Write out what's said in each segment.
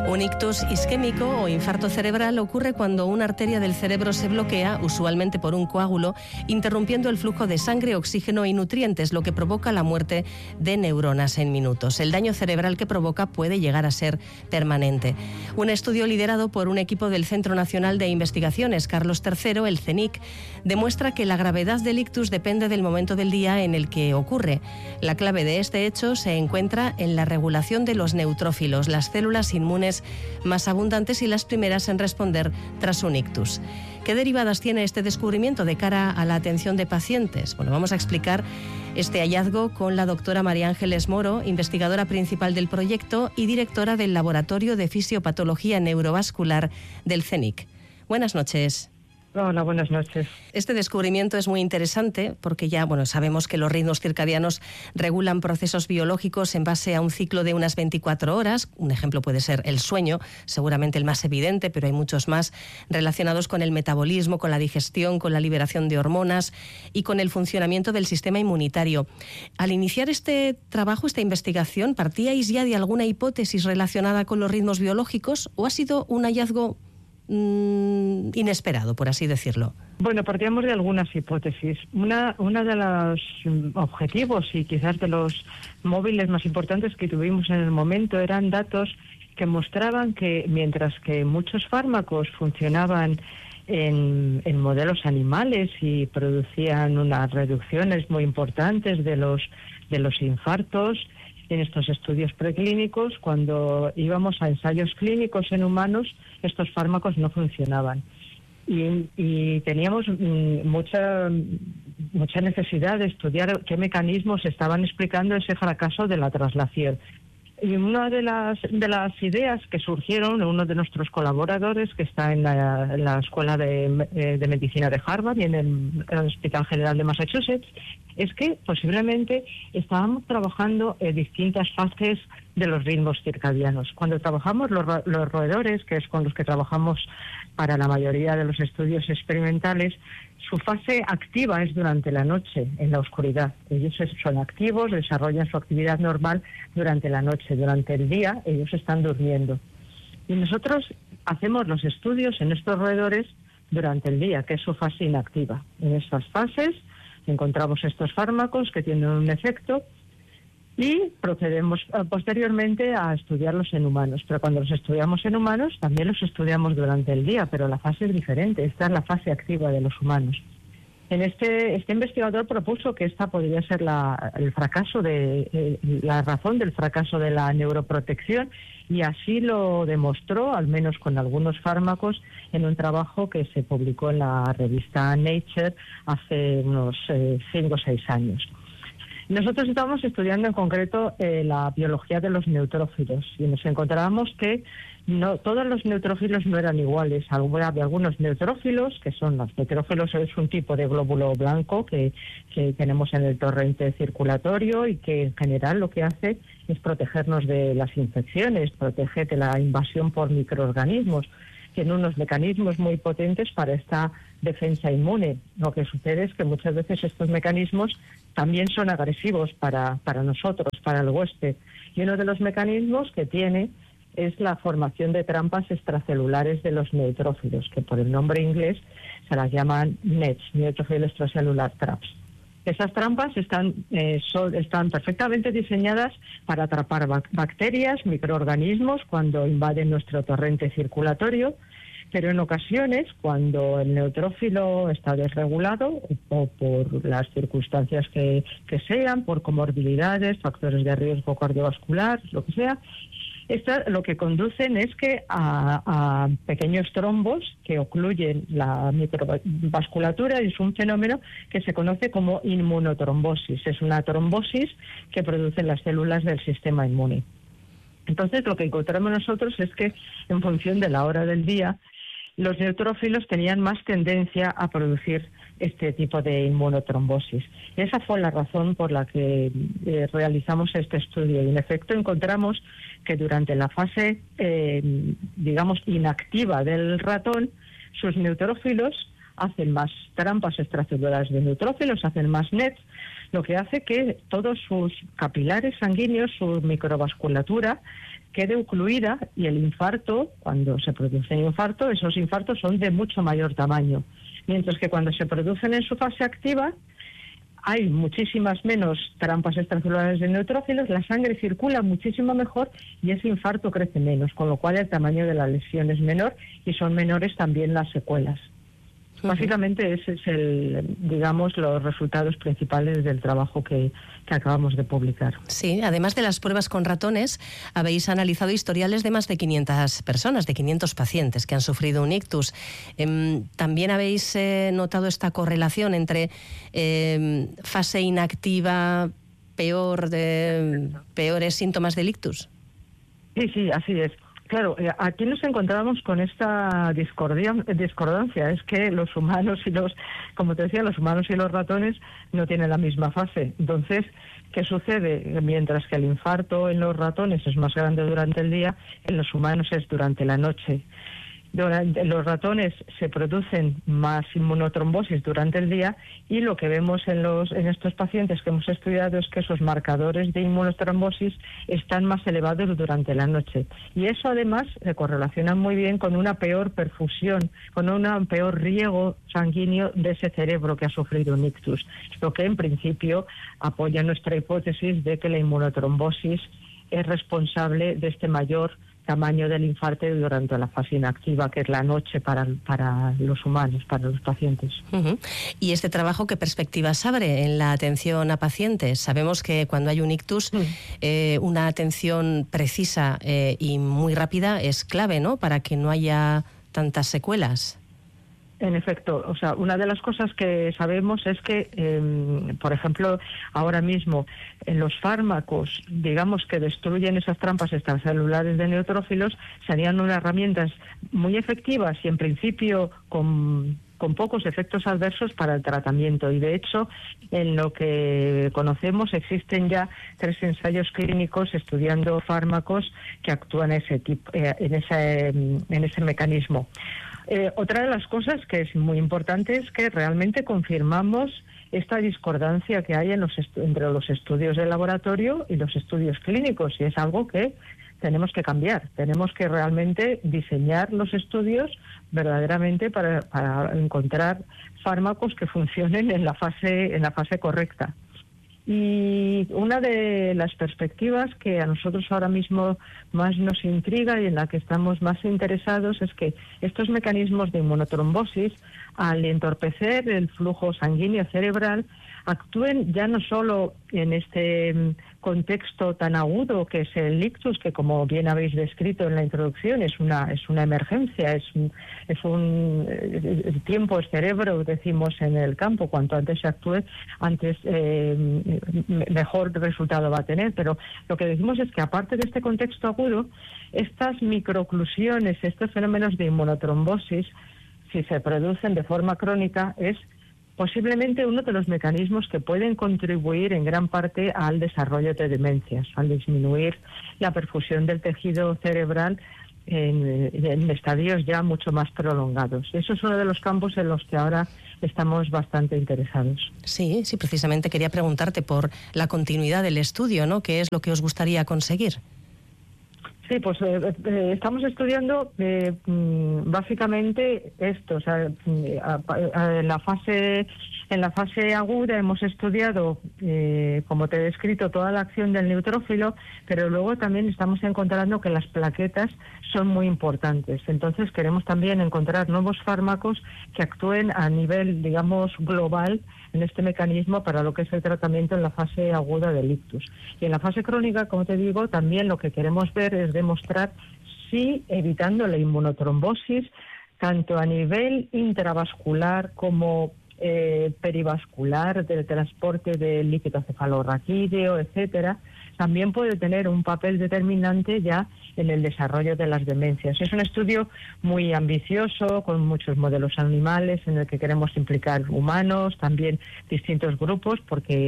Un ictus isquémico o infarto cerebral ocurre cuando una arteria del cerebro se bloquea, usualmente por un coágulo, interrumpiendo el flujo de sangre, oxígeno y nutrientes, lo que provoca la muerte de neuronas en minutos. El daño cerebral que provoca puede llegar a ser permanente. Un estudio liderado por un equipo del Centro Nacional de Investigaciones Carlos III, el CNIC, demuestra que la gravedad del ictus depende del momento del día en el que ocurre. La clave de este hecho se encuentra en la regulación de los neutrófilos, las células inmunes más abundantes y las primeras en responder tras un ictus. ¿Qué derivadas tiene este descubrimiento de cara a la atención de pacientes? Bueno, vamos a explicar este hallazgo con la doctora María Ángeles Moro, investigadora principal del proyecto y directora del Laboratorio de Fisiopatología Neurovascular del CNIC. Buenas noches. Hola, buenas noches. Este descubrimiento es muy interesante porque ya sabemos que los ritmos circadianos regulan procesos biológicos en base a un ciclo de unas 24 horas. Un ejemplo puede ser el sueño, seguramente el más evidente, pero hay muchos más relacionados con el metabolismo, con la digestión, con la liberación de hormonas y con el funcionamiento del sistema inmunitario. Al iniciar este trabajo, esta investigación, ¿partíais ya de alguna hipótesis relacionada con los ritmos biológicos o ha sido un hallazgo inesperado, por así decirlo? Bueno, partíamos de algunas hipótesis. Una de los objetivos y quizás de los móviles más importantes que tuvimos en el momento eran datos que mostraban que mientras que muchos fármacos funcionaban en modelos animales y producían unas reducciones muy importantes de los infartos, en estos estudios preclínicos, cuando íbamos a ensayos clínicos en humanos, estos fármacos no funcionaban. Y teníamos mucha necesidad de estudiar qué mecanismos estaban explicando ese fracaso de la traslación. Y una de las ideas que surgieron, uno de nuestros colaboradores, que está en la Escuela de Medicina de Harvard y en el Hospital General de Massachusetts, es que posiblemente estábamos trabajando en distintas fases de los ritmos circadianos. Cuando trabajamos los roedores, que es con los que trabajamos para la mayoría de los estudios experimentales, su fase activa es durante la noche, en la oscuridad. Ellos son activos, desarrollan su actividad normal durante la noche. Durante el día ellos están durmiendo. Y nosotros hacemos los estudios en estos roedores durante el día, que es su fase inactiva. En estas fases encontramos estos fármacos que tienen un efecto y procedemos posteriormente a estudiarlos en humanos. Pero cuando los estudiamos en humanos, también los estudiamos durante el día, pero la fase es diferente. Esta es la fase activa de los humanos. Este investigador propuso que esta podría ser la razón del fracaso de la neuroprotección, y así lo demostró, al menos con algunos fármacos, en un trabajo que se publicó en la revista Nature hace unos 5 o 6 años. Nosotros estábamos estudiando en concreto la biología de los neutrófilos y nos encontrábamos que no todos los neutrófilos no eran iguales. Había algunos neutrófilos, que son los neutrófilos, es un tipo de glóbulo blanco que tenemos en el torrente circulatorio y que en general lo que hace es protegernos de las infecciones, protege de la invasión por microorganismos. Tiene unos mecanismos muy potentes para esta defensa inmune. Lo que sucede es que muchas veces estos mecanismos también son agresivos para nosotros, para el huésped. Y uno de los mecanismos que tiene es la formación de trampas extracelulares de los neutrófilos, que por el nombre inglés se las llaman NETs, Neutrophil Extracellular Traps. Esas trampas están perfectamente diseñadas para atrapar bacterias, microorganismos cuando invaden nuestro torrente circulatorio, pero en ocasiones, cuando el neutrófilo está desregulado o por las circunstancias que sean, por comorbilidades, factores de riesgo cardiovascular, lo que sea, lo que conducen es que a pequeños trombos que ocluyen la microvasculatura, y es un fenómeno que se conoce como inmunotrombosis. Es una trombosis que producen las células del sistema inmune. Entonces, lo que encontramos nosotros es que en función de la hora del día, los neutrófilos tenían más tendencia a producir este tipo de inmunotrombosis. Esa fue la razón por la que realizamos este estudio. Y en efecto encontramos que durante la fase, inactiva del ratón, sus neutrófilos hacen más trampas extracelulares de neutrófilos, hacen más NETs, lo que hace que todos sus capilares sanguíneos, su microvasculatura, quede ocluida, y el infarto, cuando se produce un infarto, esos infartos son de mucho mayor tamaño. Mientras que cuando se producen en su fase activa, hay muchísimas menos trampas extracelulares de neutrófilos, la sangre circula muchísimo mejor y ese infarto crece menos, con lo cual el tamaño de la lesión es menor y son menores también las secuelas. Básicamente ese es digamos, los resultados principales del trabajo que acabamos de publicar. Sí, además de las pruebas con ratones, habéis analizado historiales de más de 500 personas, de 500 pacientes que han sufrido un ictus. ¿También habéis notado esta correlación entre fase inactiva, peores síntomas del ictus? Sí, así es. Claro, aquí nos encontramos con esta discordancia, es que los humanos como te decía, los humanos y los ratones no tienen la misma fase. Entonces, ¿qué sucede? Mientras que el infarto en los ratones es más grande durante el día, en los humanos es durante la noche. En los ratones se producen más inmunotrombosis durante el día, y lo que vemos en estos pacientes que hemos estudiado es que esos marcadores de inmunotrombosis están más elevados durante la noche. Y eso además se correlaciona muy bien con una peor perfusión, con un peor riego sanguíneo de ese cerebro que ha sufrido un ictus. Lo que en principio apoya nuestra hipótesis de que la inmunotrombosis es responsable de este mayor tamaño del infarto durante la fase inactiva, que es la noche para los humanos, para los pacientes. ¿Y este trabajo qué perspectivas abre en la atención a pacientes? Sabemos que cuando hay un ictus, una atención precisa y muy rápida es clave, ¿no?, para que no haya tantas secuelas. En efecto, o sea, una de las cosas que sabemos es que, por ejemplo, ahora mismo los fármacos, digamos, que destruyen esas trampas extracelulares de neutrófilos, serían unas herramientas muy efectivas y en principio con pocos efectos adversos para el tratamiento. Y de hecho, en lo que conocemos existen ya 3 ensayos clínicos estudiando fármacos que actúan en ese mecanismo. Otra de las cosas que es muy importante es que realmente confirmamos esta discordancia que hay entre los estudios de laboratorio y los estudios clínicos, y es algo que tenemos que cambiar. Tenemos que realmente diseñar los estudios verdaderamente para encontrar fármacos que funcionen en la fase correcta. Y una de las perspectivas que a nosotros ahora mismo más nos intriga y en la que estamos más interesados es que estos mecanismos de inmunotrombosis, al entorpecer el flujo sanguíneo cerebral, actúen ya no solo en este contexto tan agudo que es el ictus, que como bien habéis descrito en la introducción es una emergencia, es un tiempo, es cerebro, decimos en el campo, cuanto antes se actúe, antes mejor resultado va a tener. Pero lo que decimos es que aparte de este contexto agudo, estas microoclusiones, estos fenómenos de inmunotrombosis, si se producen de forma crónica, es posiblemente uno de los mecanismos que pueden contribuir en gran parte al desarrollo de demencias, al disminuir la perfusión del tejido cerebral en estadios ya mucho más prolongados. Eso es uno de los campos en los que ahora estamos bastante interesados. Sí, precisamente quería preguntarte por la continuidad del estudio, ¿no? ¿Qué es lo que os gustaría conseguir? Sí, pues estamos estudiando básicamente esto. O sea, en la fase aguda hemos estudiado, como te he descrito, toda la acción del neutrófilo, pero luego también estamos encontrando que las plaquetas son muy importantes. Entonces queremos también encontrar nuevos fármacos que actúen a nivel, digamos, global en este mecanismo para lo que es el tratamiento en la fase aguda del ictus. Y en la fase crónica, como te digo, también lo que queremos ver es demostrar si evitando la inmunotrombosis, tanto a nivel intravascular como perivascular, del transporte del líquido cefalorraquídeo, etcétera, también puede tener un papel determinante ya en el desarrollo de las demencias. Es un estudio muy ambicioso, con muchos modelos animales, en el que queremos implicar humanos, también distintos grupos, porque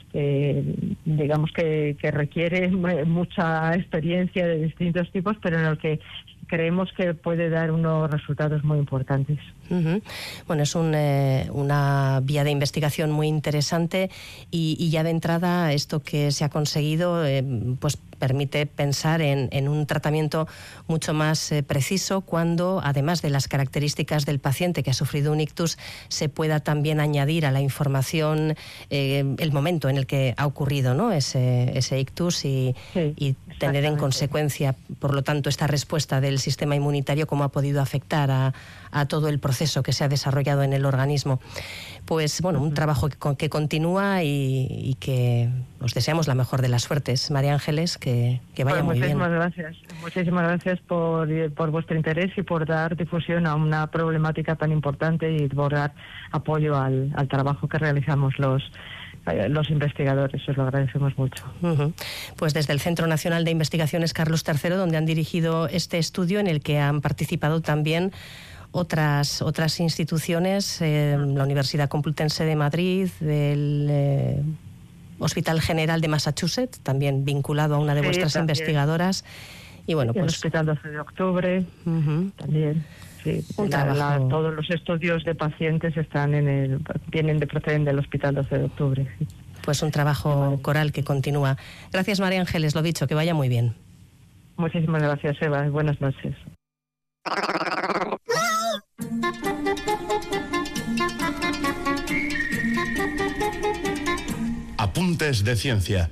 digamos que requiere mucha experiencia de distintos tipos, pero en el que creemos que puede dar unos resultados muy importantes. Uh-huh. Bueno, es una vía de investigación muy interesante y ya de entrada esto que se ha conseguido pues permite pensar en un tratamiento mucho más preciso cuando, además de las características del paciente que ha sufrido un ictus, se pueda también añadir a la información el momento en el que ha ocurrido, ¿no?, ese ictus y tener en consecuencia, por lo tanto, esta respuesta del sistema inmunitario, cómo ha podido afectar a todo el proceso que se ha desarrollado en el organismo. Pues bueno, un trabajo que continúa y que os deseamos la mejor de las suertes, María Ángeles, que vaya muy bien. Muchísimas gracias por vuestro interés y por dar difusión a una problemática tan importante y por dar apoyo al trabajo que realizamos los investigadores. Os lo agradecemos mucho. Uh-huh. Pues desde el Centro Nacional de Investigaciones Carlos III, donde han dirigido este estudio en el que han participado también otras instituciones, la Universidad Complutense de Madrid, el Hospital General de Massachusetts, también vinculado a una de vuestras investigadoras. Y bueno, pues el Hospital 12 de Octubre, uh-huh, también. Sí, todos los estudios de pacientes proceden del Hospital 12 de Octubre. Pues un trabajo coral que continúa. Gracias, María Ángeles, lo dicho, que vaya muy bien. Muchísimas gracias, Eva. Buenas noches. Apuntes de ciencia.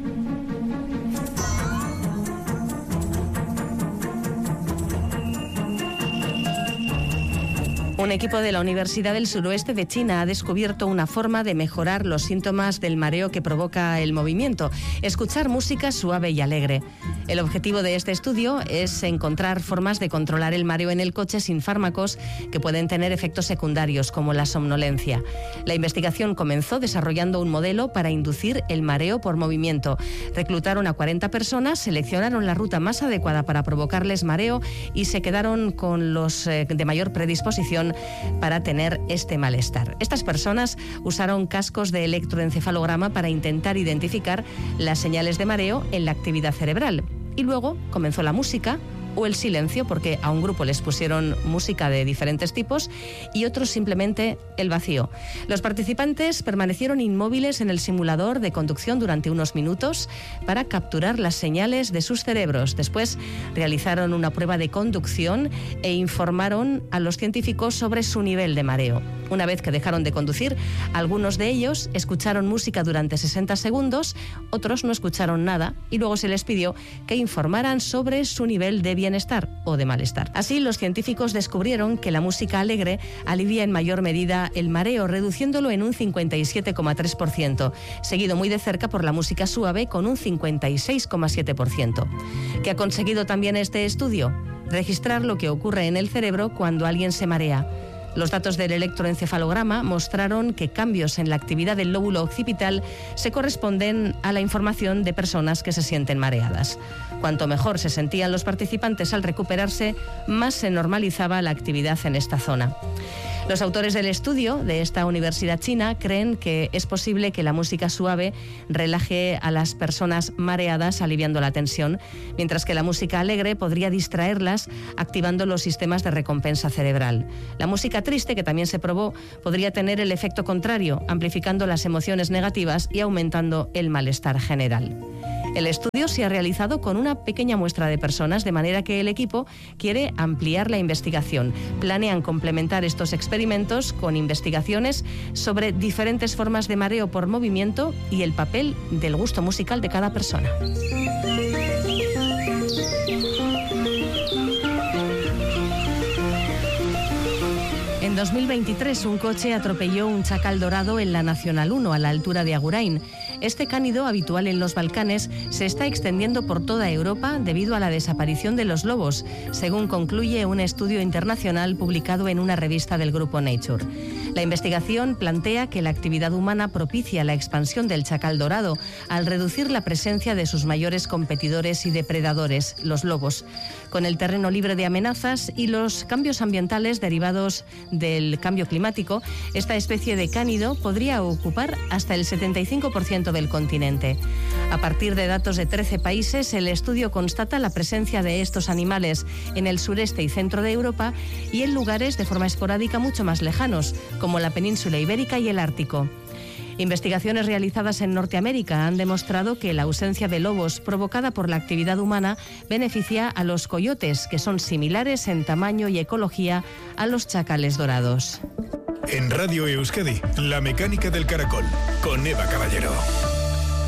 Un equipo de la Universidad del Suroeste de China ha descubierto una forma de mejorar los síntomas del mareo que provoca el movimiento: escuchar música suave y alegre. El objetivo de este estudio es encontrar formas de controlar el mareo en el coche sin fármacos que pueden tener efectos secundarios como la somnolencia. La investigación comenzó desarrollando un modelo para inducir el mareo por movimiento. Reclutaron a 40 personas, seleccionaron la ruta más adecuada para provocarles mareo y se quedaron con los de mayor predisposición para tener este malestar. Estas personas usaron cascos de electroencefalograma para intentar identificar las señales de mareo en la actividad cerebral. Y luego comenzó la música o el silencio, porque a un grupo les pusieron música de diferentes tipos y otros simplemente el vacío. Los participantes permanecieron inmóviles en el simulador de conducción durante unos minutos para capturar las señales de sus cerebros. Después realizaron una prueba de conducción e informaron a los científicos sobre su nivel de mareo. Una vez que dejaron de conducir, algunos de ellos escucharon música durante 60 segundos, otros no escucharon nada y luego se les pidió que informaran sobre su nivel de bienestar o de malestar. Así, los científicos descubrieron que la música alegre alivia en mayor medida el mareo, reduciéndolo en un 57,3%, seguido muy de cerca por la música suave con un 56,7%. ¿Qué ha conseguido también este estudio? Registrar lo que ocurre en el cerebro cuando alguien se marea. Los datos del electroencefalograma mostraron que cambios en la actividad del lóbulo occipital se corresponden a la información de personas que se sienten mareadas. Cuanto mejor se sentían los participantes al recuperarse, más se normalizaba la actividad en esta zona. Los autores del estudio de esta universidad china creen que es posible que la música suave relaje a las personas mareadas, aliviando la tensión, mientras que la música alegre podría distraerlas, activando los sistemas de recompensa cerebral. La música triste, que también se probó, podría tener el efecto contrario, amplificando las emociones negativas y aumentando el malestar general. El estudio se ha realizado con una pequeña muestra de personas, de manera que el equipo quiere ampliar la investigación. Planean complementar estos experimentos con investigaciones sobre diferentes formas de mareo por movimiento y el papel del gusto musical de cada persona. En 2023, un coche atropelló un chacal dorado en la Nacional 1, a la altura de Agurain. Este cánido, habitual en los Balcanes, se está extendiendo por toda Europa debido a la desaparición de los lobos, según concluye un estudio internacional publicado en una revista del grupo Nature. La investigación plantea que la actividad humana propicia la expansión del chacal dorado al reducir la presencia de sus mayores competidores y depredadores, los lobos. Con el terreno libre de amenazas y los cambios ambientales derivados del cambio climático, esta especie de cánido podría ocupar hasta el 75% 1% del continente. A partir de datos de 13 países, el estudio constata la presencia de estos animales en el sureste y centro de Europa y en lugares de forma esporádica mucho más lejanos, como la península ibérica y el Ártico. Investigaciones realizadas en Norteamérica han demostrado que la ausencia de lobos provocada por la actividad humana beneficia a los coyotes, que son similares en tamaño y ecología a los chacales dorados. En Radio Euskadi, La Mecánica del Caracol, con Eva Caballero.